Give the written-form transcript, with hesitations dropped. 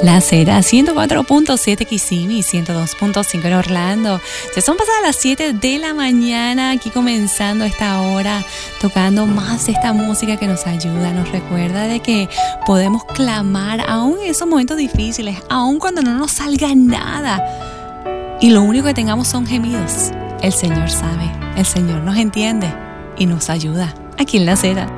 La Z 104.7 Kissimmee, 102.5 en Orlando. Ya son pasadas las 7 de la mañana, aquí comenzando esta hora, tocando más esta música que nos ayuda, nos recuerda de que podemos clamar aún en esos momentos difíciles, aún cuando no nos salga nada y lo único que tengamos son gemidos. El Señor sabe, el Señor nos entiende y nos ayuda aquí en la Z.